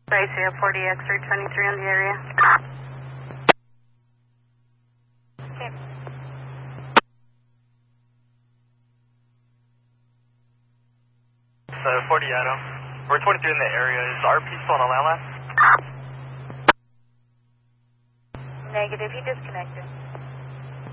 Bryce here, 40X 323 in the area. Okay. So 40 Adam. We're 23 in the area. Is RP still on a landline? Negative, he disconnected.